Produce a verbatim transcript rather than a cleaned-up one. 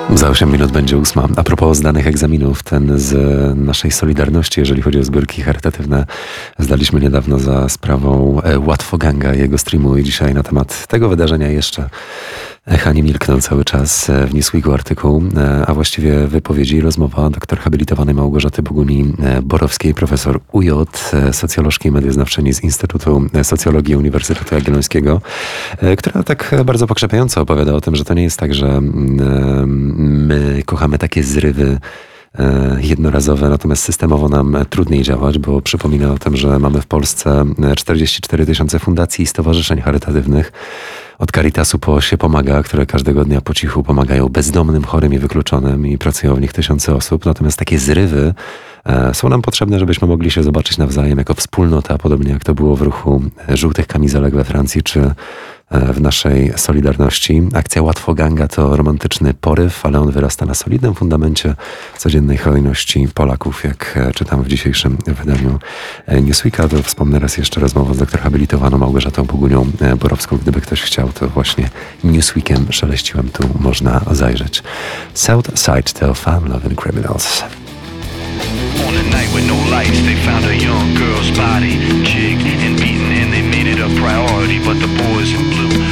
Za osiem minut będzie ósma. A propos zdanych egzaminów, ten z naszej Solidarności, jeżeli chodzi o zbiórki charytatywne, zdaliśmy niedawno za sprawą Łatwoganga i jego streamu i dzisiaj na temat tego wydarzenia jeszcze echa nie milkną cały czas w Newsweeku artykuł, a właściwie wypowiedzi i rozmowa doktor habilitowanej Małgorzaty Boguni-Borowskiej, profesor U J, socjolożki i medioznawczyni z Instytutu Socjologii Uniwersytetu Jagiellońskiego, która tak bardzo pokrzepiająco opowiada o tym, że to nie jest tak, że my kochamy takie zrywy jednorazowe, natomiast systemowo nam trudniej działać, bo przypomina o tym, że mamy w Polsce czterdzieści cztery tysiące fundacji i stowarzyszeń charytatywnych. Od Caritasu po Się Pomaga, które każdego dnia po cichu pomagają bezdomnym, chorym i wykluczonym i pracują w nich tysiące osób. Natomiast takie zrywy są nam potrzebne, żebyśmy mogli się zobaczyć nawzajem jako wspólnota, podobnie jak to było w ruchu żółtych kamizelek we Francji, czy w naszej Solidarności. Akcja Łatwoganga to romantyczny poryw, ale on wyrasta na solidnym fundamencie codziennej hojności Polaków, jak czytam w dzisiejszym wydaniu Newsweeka. To wspomnę raz jeszcze rozmowę z doktor habilitowaną Małgorzatą Bogunią-Borowską. Gdyby ktoś chciał, to właśnie Newsweekiem szeleściłem, tu można zajrzeć. Southside to Fun Loving Criminals. On a night with no lights, they found a young girl's body, chick and beaten, and they made it a priority. But the boys in blue